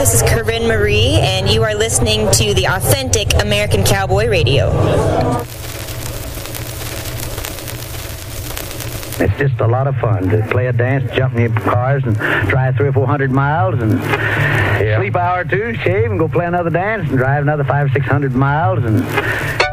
This is Corinne Marie, and you are listening to the authentic American Cowboy Radio. It's just a lot of fun to play a dance, jump in your cars, and drive 300 or 400 miles, and sleep an hour or two, shave, and go play another dance, and drive another 500 or 600 miles, and